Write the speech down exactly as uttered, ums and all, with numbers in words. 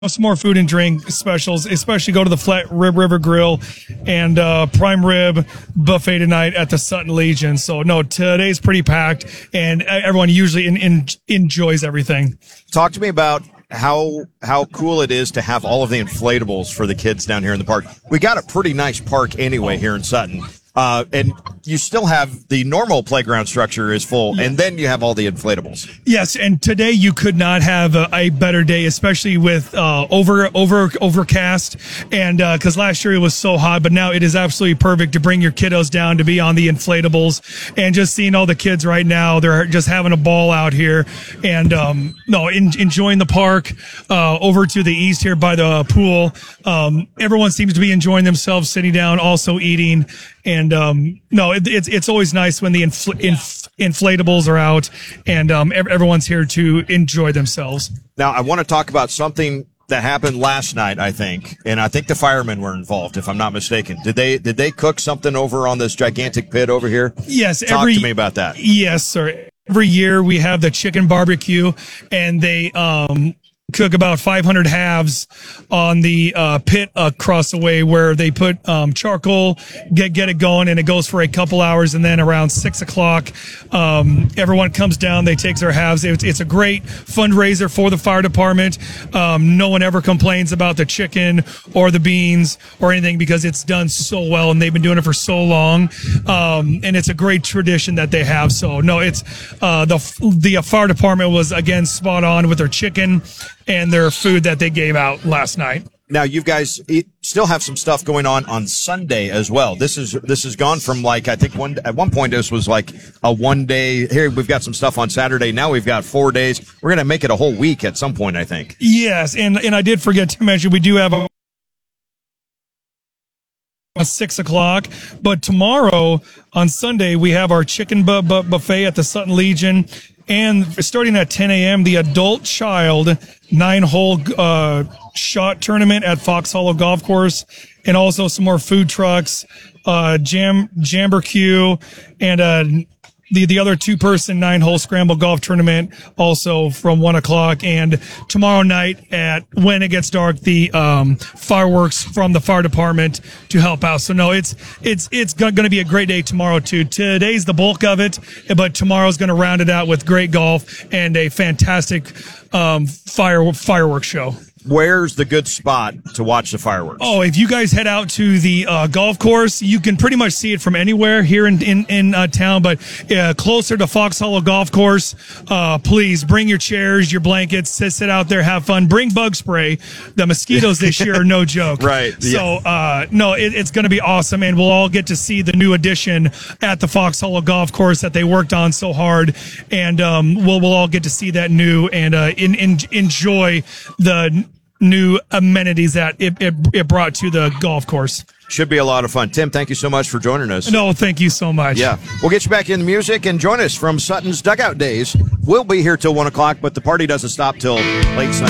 some more food and drink specials, especially go to the Flat Rib River Grill and uh, Prime Rib Buffet tonight at the Sutton Legion. So, no, today's pretty packed, and everyone usually in, in, enjoys everything. Talk to me about how how cool it is to have all of the inflatables for the kids down here in the park. We got a pretty nice park anyway here in Sutton. Uh, and you still have the normal playground structure is full, and then you have all the inflatables. Yes, and today you could not have a, a better day, especially with uh, over over overcast, and because uh, last year it was so hot, but now it is absolutely perfect to bring your kiddos down to be on the inflatables, and just seeing all the kids right now, they're just having a ball out here, and um, no, in, enjoying the park. Uh, over to the east here by the pool, um, everyone seems to be enjoying themselves, sitting down, also eating. And, um, no, it, it's, it's always nice when the infl- inf- inflatables are out and, um, ev- everyone's here to enjoy themselves. Now, I want to talk about something that happened last night, I think. And I think the firemen were involved, if I'm not mistaken. Did they, did they cook something over on this gigantic pit over here? Yes. Talk every, to me about that. Yes, sir. Every year we have the chicken barbecue, and they, um, cook about five hundred halves on the uh, pit across the way, where they put um, charcoal, get get it going, and it goes for a couple hours. And then around six o'clock, um, everyone comes down. They take their halves. It's, it's a great fundraiser for the fire department. Um, no one ever complains about the chicken or the beans or anything, because it's done so well, and they've been doing it for so long. Um, and it's a great tradition that they have. So no, it's uh, the the fire department was again spot on with their chicken and their food that they gave out last night. Now, you guys eat, still have some stuff going on on Sunday as well. This is this has gone from, like, I think one at one point this was like a one day. Here we've got some stuff on Saturday. Now we've got four days. We're going to make it a whole week at some point, I think. Yes, and and I did forget to mention we do have a. Six o'clock, but tomorrow on Sunday we have our chicken bu- bu- buffet at the Sutton Legion, and starting at ten a.m. the adult child nine hole uh, shot tournament at Fox Hollow Golf Course, and also some more food trucks, uh, jam jambercue, and uh, the the other two person nine hole scramble golf tournament also from one o'clock, and tomorrow night at when it gets dark, the um fireworks from the fire department to help out. So no, it's it's it's going to be a great day tomorrow too. Today's the bulk of it, but tomorrow's going to round it out with great golf and a fantastic um fire fireworks show. Where's the good spot to watch the fireworks? Oh, if you guys head out to the uh, golf course, you can pretty much see it from anywhere here in in, in uh, town. But uh, closer to Fox Hollow Golf Course, uh, please bring your chairs, your blankets, sit, sit out there, have fun. Bring bug spray. The mosquitoes this year are no joke. Right. So, uh, no, it, it's going to be awesome, and we'll all get to see the new addition at the Fox Hollow Golf Course that they worked on so hard, and um, we'll we'll all get to see that new and uh, in, in, enjoy the new amenities that it, it, it brought to the golf course. Should be a lot of fun. Tim, thank you so much for joining us. No, thank you so much. Yeah. We'll get you back in the music and join us from Sutton's Dugout Days. We'll be here till one o'clock, but the party doesn't stop till late Sunday.